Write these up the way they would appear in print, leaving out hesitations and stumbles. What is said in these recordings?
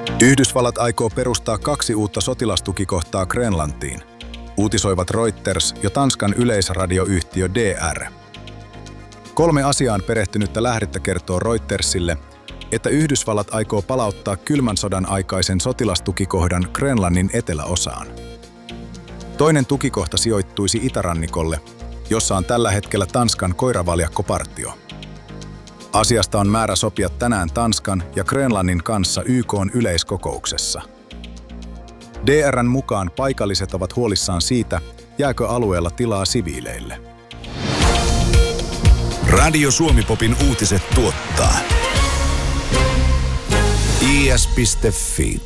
Yhdysvallat aikoo perustaa 2 uutta sotilastukikohtaa Grönlantiin, uutisoivat Reuters ja Tanskan yleisradioyhtiö DR. 3 asiaan perehtynyttä lähdettä kertoo Reutersille, että Yhdysvallat aikoo palauttaa kylmän sodan aikaisen sotilastukikohdan Grönlannin eteläosaan. Toinen tukikohta sijoittuisi itärannikolle, jossa on tällä hetkellä Tanskan koiravaljakkopartio. Asiasta on määrä sopia tänään Tanskan ja Grönlannin kanssa YK:n yleiskokouksessa. DR:n mukaan paikalliset ovat huolissaan siitä, jääkö alueella tilaa siviileille. Radio Suomi-popin uutiset tuottaa is.fi.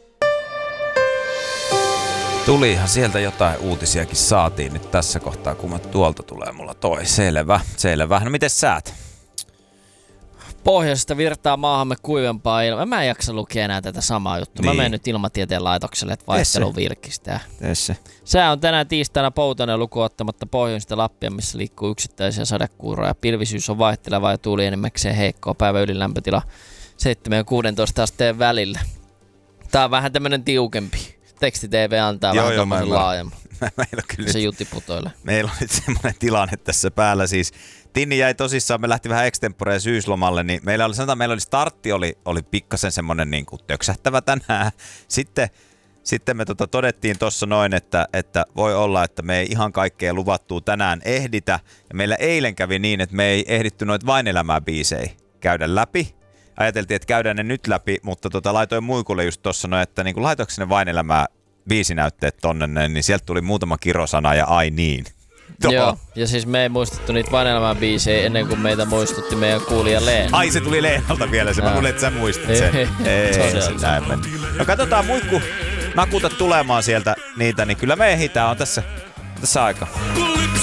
Tulihan sieltä jotain uutisiakin saatiin nyt tässä kohtaa, kun tuolta tulee mulla toi. Selvä. No miten säät? Pohjoisesta virtaa maahamme kuivempaa ilmaa. Mä en jaksa lukea enää tätä samaa juttua. Niin. Mä menen nyt Ilmatieteen laitokselle, että vaihtelun virkistää. Sää on tänään tiistaina poutoinen lukuun ottamatta pohjoista Lappia, missä liikkuu yksittäisiä sadekuuroja. Pilvisyys on vaihteleva ja tuuli enimmäkseen heikkoa. Päivän ylilämpötila 7 ja 16 asteen välillä. Tää on vähän tämmönen tiukempi. Teksti-TV antaa vähän tommosen laajemman. Se jutti putoille. Meillä on nyt semmoinen tilanne tässä päällä. Siis Tinni jäi tosissaan, me lähti vähän extemporeen syyslomalle, niin meillä oli startti oli pikkasen semmoinen niin kuin töksähtävä tänään. Sitten me todettiin tuossa noin, että voi olla, että me ei ihan kaikkea luvattua tänään ehditä. Ja meillä eilen kävi niin, että me ei ehditty noita Vain elämää -biisejä käydä läpi. Ajateltiin, että käydään ne nyt läpi, mutta laitoin muikulle just tuossa noin, että niin laitoinko ne Vain elämää -biisinäytteet tonne, niin sieltä tuli muutama kirosana ja ai niin. Joo, ja siis me ei muistettu niitä Vain elämää -biisejä ennen kuin meitä muistutti meidän kuulija Leena. Ai se tuli Leenalta vielä se, mä luulen, että sä muistit sen. Ei se näin mennä. No katsotaan muikku nakutat tulemaan sieltä niitä, niin kyllä me ehditään, on tässä aika.